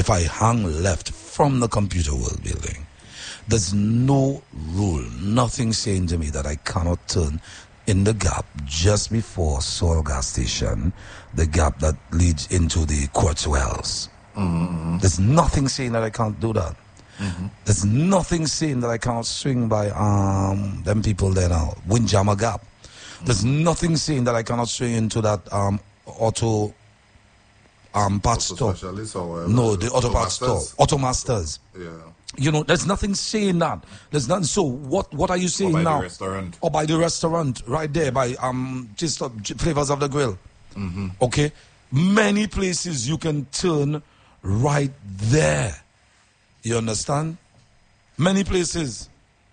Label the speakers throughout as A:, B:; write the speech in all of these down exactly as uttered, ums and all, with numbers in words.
A: if I hang left from the Computer World building, there's no rule, nothing saying to me that I cannot turn in the gap just before Seoul gas station, the gap that leads into the Quartz Wells.
B: Mm-hmm.
A: There's nothing saying that I can't do that. Mm-hmm. There's nothing saying that I can't swing by um them people there now, Windjammer Gap. Mm-hmm. There's nothing saying that I cannot swing into that um auto um parts store. No, the auto parts store. Auto Masters.
B: Yeah.
A: You know, there's nothing saying that. There's nothing. So what? What are you saying
B: or by
A: now?
B: The restaurant.
A: Or by the restaurant, right there, by um, just uh, Flavors of the Grill.
B: Mm-hmm.
A: Okay, many places you can turn right there. You understand? Many places.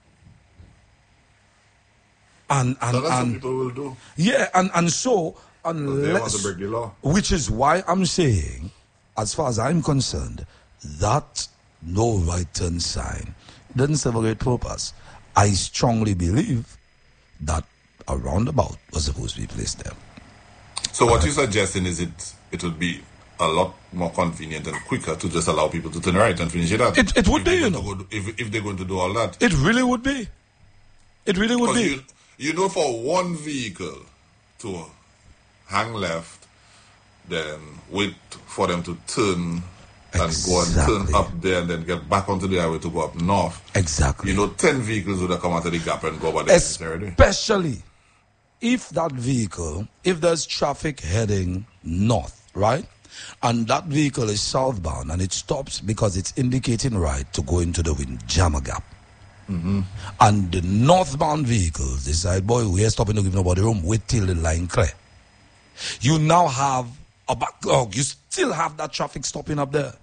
A: And and
B: so that's
A: and
B: what people will do.
A: Yeah, and and so unless,
B: they want to break the law.
A: Which is why I'm saying, as far as I'm concerned, that no right turn sign doesn't serve a great purpose. I strongly believe that a roundabout was supposed to be placed there.
B: So what uh, you're suggesting is it it would be a lot more convenient and quicker to just allow people to turn right and finish it out.
A: It, it would be, you know.
B: Do, if, if they're going to do all that.
A: It really would be. It really would be.
B: You, you know, for one vehicle to hang left, then wait for them to turn and
A: exactly.
B: go and turn up there and then get back onto the highway to go up north.
A: Exactly.
B: You know, ten vehicles would have come out of the gap and go over there.
A: Especially if that vehicle, if there's traffic heading north, right? And that vehicle is southbound and it stops because it's indicating right to go into the Windjammer Gap.
B: Mm-hmm.
A: And the northbound vehicles decide, boy, we're stopping to give nobody room, wait till the line clear. You now have a backlog. You still have that traffic stopping up there.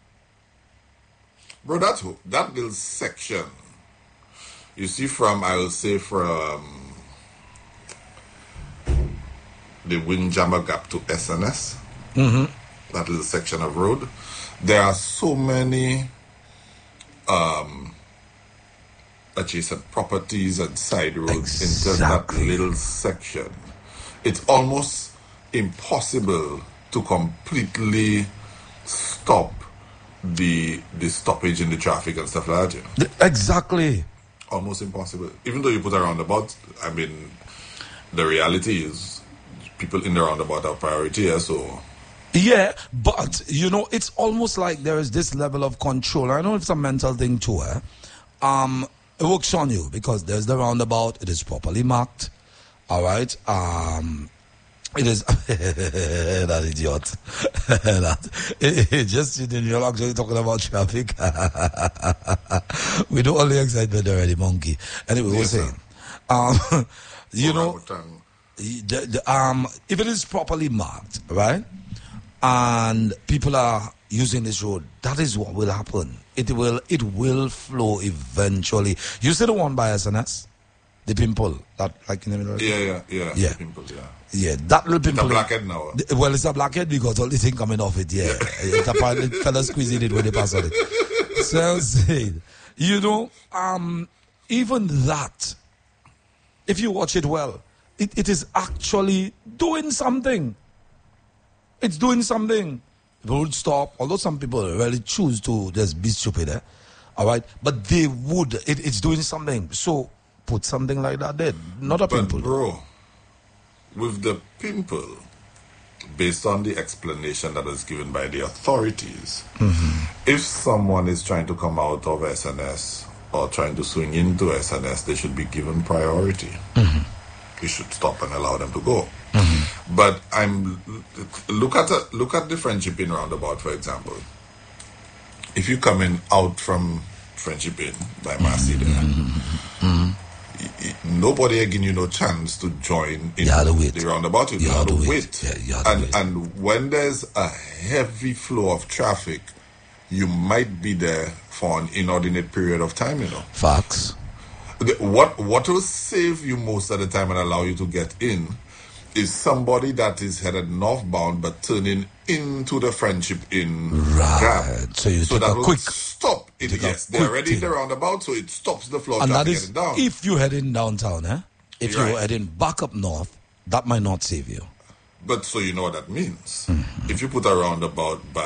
B: Bro, that, that little section, you see from, I will say from the Windjammer Gap to S N S,
A: mm-hmm.
B: that little section of road, there are so many um, adjacent properties and side roads
A: exactly.
B: into that little section. It's almost impossible to completely stop the the stoppage in the traffic and stuff like that. You know?
A: Exactly.
B: Almost impossible. Even though you put a roundabout, I mean, the reality is people in the roundabout are priority, yeah, so...
A: Yeah, but, you know, it's almost like there is this level of control. I know it's a mental thing too, eh? Um, it works on you because there's the roundabout, it is properly marked, all right? Um... It is that idiot. that, it, it just you're actually talking about traffic. We do all the excitement already, monkey. Anyway, yes, we're saying, um, you know, the, the, um, if it is properly marked, right, and people are using this road, that is what will happen. It will, it will flow eventually. You see the one by S N S, the pimple that like in the middle.
B: Yeah, yeah, yeah.
A: Yeah.
B: The pimple, yeah.
A: Yeah, that little pimple.
B: It's a blackhead now.
A: Well, it's a blackhead because all the thing coming off it, yeah. It's apparently fella squeezing it when they pass on it. So I'm saying, you know, um, even that, if you watch it well, it, it is actually doing something. It's doing something. People would stop, although some people really choose to just be stupid, eh? All right? But they would. It, it's doing something. So put something like that there. Not a
B: but
A: pimple.
B: Bro, with the pimple, based on the explanation that was given by the authorities,
A: mm-hmm.
B: if someone is trying to come out of S N S or trying to swing into S N S, they should be given priority.
A: Mm-hmm.
B: You should stop and allow them to go.
A: Mm-hmm.
B: But I'm look at a, look at the Friendship Inn roundabout, for example. If you come in out from Friendship Inn by Marcy there,
A: mm-hmm.
B: nobody giving you no chance to join in
A: the
B: roundabout. You,
A: you
B: have to
A: wait.
B: wait.
A: Yeah, you have
B: and
A: to wait.
B: And when there's a heavy flow of traffic, you might be there for an inordinate period of time, you know.
A: Facts.
B: The, what what will save you most of the time and allow you to get in is somebody that is headed northbound but turning into the Friendship Inn
A: right.
B: gap.
A: So you
B: so
A: take
B: that
A: a
B: will
A: quick
B: stop it. Yes, they're
A: quick
B: already in the roundabout, so it stops the flow of
A: and
B: traffic
A: that is
B: heading down.
A: If you're heading downtown, eh? If
B: You're
A: you're
B: right.
A: heading back up north, that might not save you.
B: But so you know what that means.
A: Mm-hmm.
B: If you put a roundabout by